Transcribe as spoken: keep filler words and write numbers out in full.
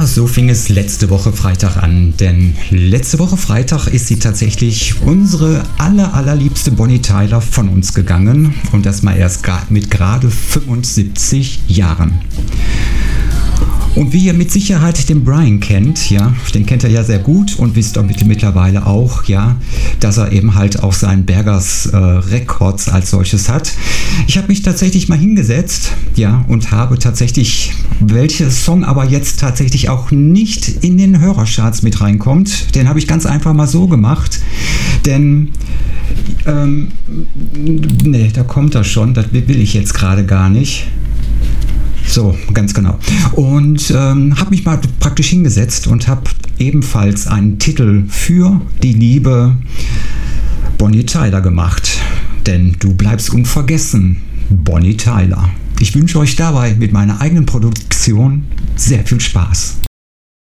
Ja, so fing es letzte Woche Freitag an, denn letzte Woche Freitag ist sie tatsächlich unsere aller, allerliebste Bonnie Tyler von uns gegangen und das mal erst mit gerade fünfundsiebzig Jahren. Und wie ihr mit Sicherheit den Brian kennt, ja, den kennt ihr ja sehr gut und wisst auch mittlerweile auch, ja, dass er eben halt auch seinen Bergers äh, Records als solches hat. Ich habe mich tatsächlich mal hingesetzt, ja, und habe tatsächlich, welcher Song aber jetzt tatsächlich auch nicht in den Hörercharts mit reinkommt, den habe ich ganz einfach mal so gemacht, denn ähm, nee, da kommt er schon, das will ich jetzt gerade gar nicht. So, ganz genau. Und ähm, habe mich mal praktisch hingesetzt und habe ebenfalls einen Titel für die liebe Bonnie Tyler gemacht. Denn du bleibst unvergessen, Bonnie Tyler. Ich wünsche euch dabei mit meiner eigenen Produktion sehr viel Spaß.